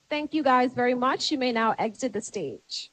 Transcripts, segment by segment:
Thank you guys very much. You may now exit the stage.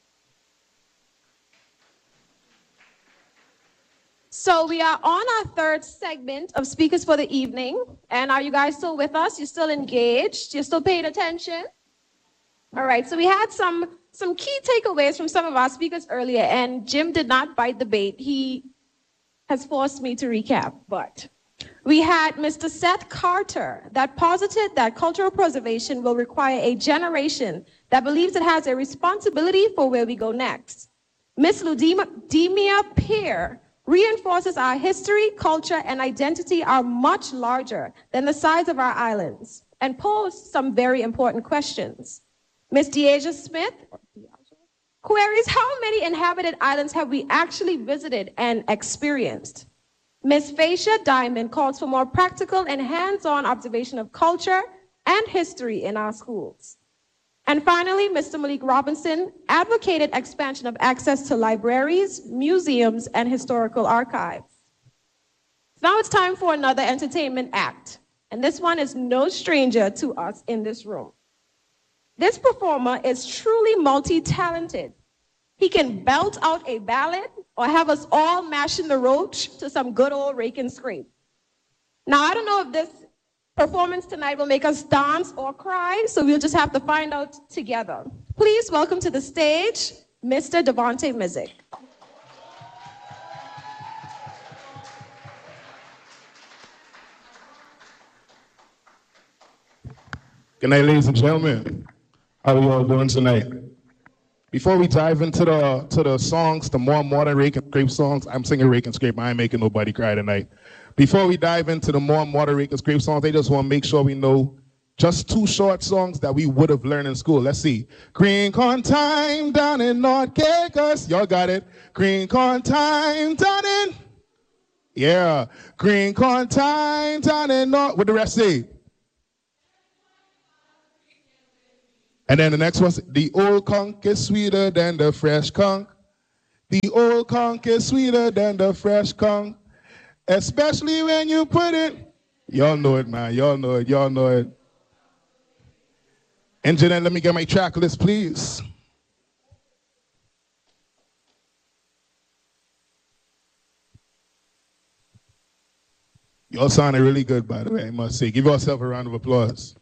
So we are on our third segment of Speakers for the Evening. And are you guys still with us? You're still engaged? You're still paying attention? All right, so we had some key takeaways from some of our speakers earlier, and Jim did not bite the bait. He has forced me to recap, but we had Mr. Seth Carter that posited that cultural preservation will require a generation that believes it has a responsibility for where we go next. Ms. Ludmia Peer reinforces our history, culture, and identity are much larger than the size of our islands and pose some very important questions. Ms. Deaja Smith queries how many inhabited islands have we actually visited and experienced. Ms. Phasia Diamond calls for more practical and hands-on observation of culture and history in our schools. And finally, Mr. Malik Robinson advocated expansion of access to libraries, museums, and historical archives. Now it's time for another entertainment act, and this one is no stranger to us in this room. This performer is truly multi-talented. He can belt out a ballad or have us all mashing the roach to some good old rake and scrape. Now, I don't know if this performance tonight will make us dance or cry, so we'll just have to find out together. Please welcome to the stage, Mr. Devontae Mizik. Good night, ladies and gentlemen. How are you all doing tonight? Before we dive into the songs, the more modern rake and scrape songs, I'm singing rake and scrape. I ain't making nobody cry tonight. Before we dive into the more modern rake and scrape songs, they just want to make sure we know just two short songs that we would have learned in school. Let's see. Green corn time down in North Caicos. Y'all got it. Green corn time down in. Yeah. Green corn time down in North. What the rest say? And then the next one, the old conch is sweeter than the fresh conch. The old conch is sweeter than the fresh conch. Especially when you put it. Y'all know it, man. Y'all know it. Y'all know it. Engineer, let me get my track list, please. Y'all sounded really good, by the way, I must say. Give yourself a round of applause.